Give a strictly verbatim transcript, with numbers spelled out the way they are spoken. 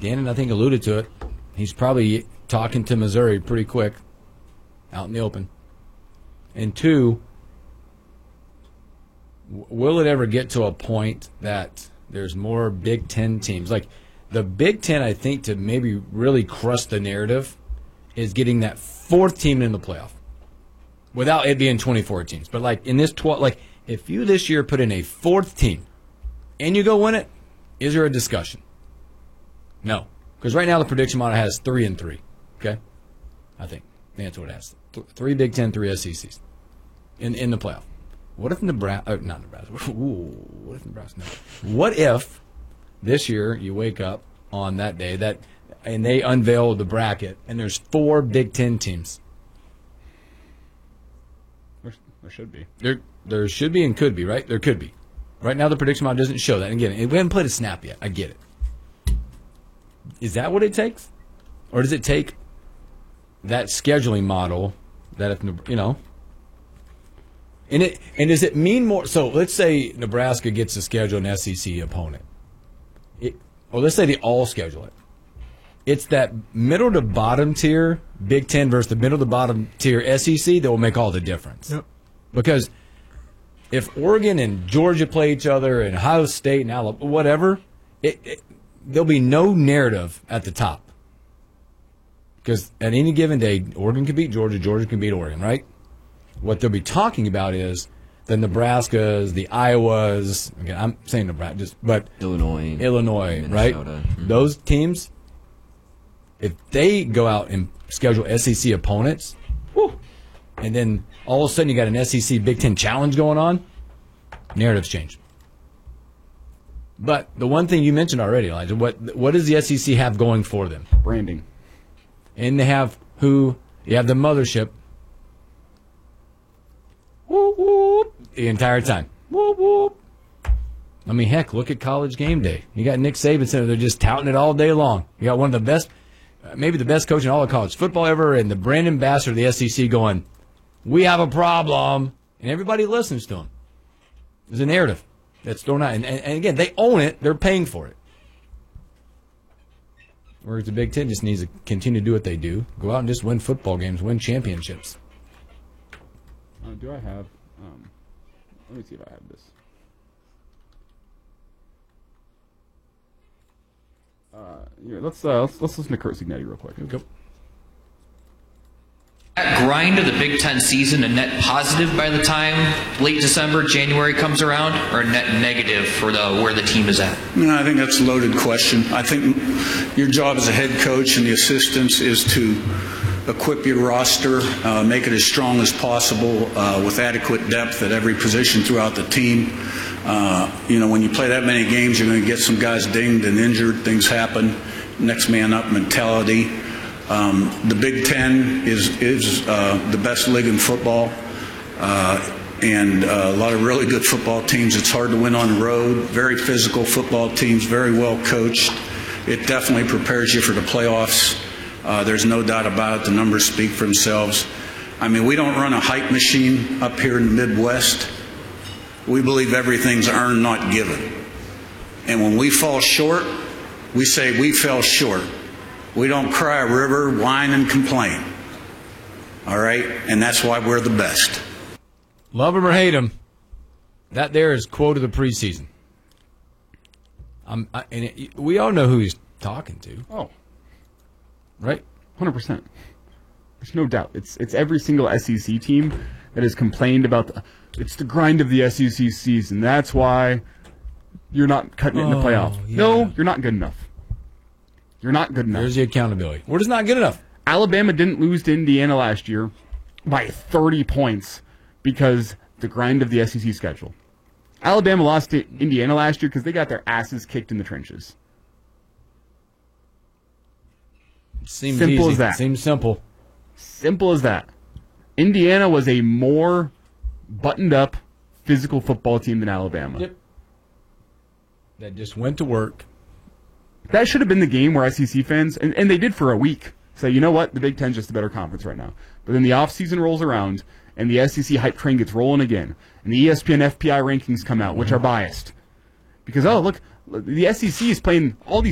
Dan, I think, alluded to it. He's probably talking to Missouri pretty quick out in the open. And two, will it ever get to a point that there's more Big Ten teams? Like, the Big Ten, I think, to maybe really crush the narrative, is getting that fourth team in the playoff without it being twenty-four teams. But, like, in this twelve, like, if you this year put in a fourth team and you go win it, is there a discussion? No. Because right now the prediction model has three and three. Okay? I think. I think that's what it has. Th- three Big Ten, three S E Cs in, in the playoff. What if Nebraska, uh, not Nebraska, ooh, what if Nebraska, no. What if this year you wake up on that day that and they unveil the bracket and there's four Big Ten teams? There, there should be. There, there should be and could be, right? There could be. Right now the prediction model doesn't show that. And again, we haven't played a snap yet. I get it. Is that what it takes? Or does it take that scheduling model that if, you know, and it and does it mean more? So let's say Nebraska gets to schedule an S E C opponent. It, or let's say they all schedule it. It's that middle to bottom tier Big Ten versus the middle to bottom tier S E C that will make all the difference. Yep. Because if Oregon and Georgia play each other and Ohio State and Alabama, whatever, it, it, there'll be no narrative at the top. Because at any given day, Oregon can beat Georgia, Georgia can beat Oregon, right? What they'll be talking about is the Nebraskas, the Iowas. Again, I'm saying Nebraska, just but Illinois, Illinois, right? Mm-hmm. Those teams, if they go out and schedule S E C opponents, whew, and then all of a sudden you got an S E C Big Ten challenge going on, narratives change. But the one thing you mentioned already, Elijah, what what does the S E C have going for them? Branding. And they have who? You have the mothership. Whoop, whoop, the entire time. Whoop, whoop. I mean, heck, look at College Game Day. You got Nick Saban sitting there just touting it all day long. You got one of the best, uh, maybe the best coach in all of college football ever, and the brand ambassador of the S E C going, we have a problem. And everybody listens to him. There's a narrative that's thrown out. And, and, and again, they own it. They're paying for it. Whereas the Big Ten just needs to continue to do what they do. Go out and just win football games, win championships. Uh, do I have, um, let me see if I have this. Uh, yeah, let's, uh, let's, let's listen to Kurt Signetti real quick. Here we go. That grind of the Big Ten season a net positive by the time late December, January comes around, or a net negative for the where the team is at? You know, I think that's a loaded question. I think your job as a head coach and the assistants is to equip your roster, uh, make it as strong as possible uh, with adequate depth at every position throughout the team. Uh, you know, when you play that many games, you're going to get some guys dinged and injured. Things happen. Next man up mentality. Um, the Big Ten is is uh, the best league in football, uh, and uh, a lot of really good football teams. It's hard to win on the road. Very physical football teams, very well coached. It definitely prepares you for the playoffs. Uh, there's no doubt about it. The numbers speak for themselves. I mean, we don't run a hype machine up here in the Midwest. We believe everything's earned, not given. And when we fall short, we say we fell short. We don't cry a river, whine, and complain. All right? And that's why we're the best. Love him or hate him, that there is quote of the preseason. Um, I, and it, we all know who he's talking to. Oh. Right? one hundred percent. There's no doubt. It's it's every single S E C team that has complained about the, it's the grind of the S E C season. That's why you're not cutting it in the Oh, playoff. yeah. No, you're not good enough. You're not good enough. There's the accountability. We're just not good enough. Alabama didn't lose to Indiana last year by thirty points because the grind of the S E C schedule. Alabama lost to Indiana last year because they got their asses kicked in the trenches. Seems Simple easy. as that. Seems simple. Simple as that. Indiana was a more buttoned-up physical football team than Alabama. Yep. That just went to work. That should have been the game where S E C fans, and, and they did for a week, say, you know what, the Big Ten's just a better conference right now. But then the offseason rolls around, and the S E C hype train gets rolling again, and the E S P N F P I rankings come out, which are biased. Because, oh, look, the S E C is playing all these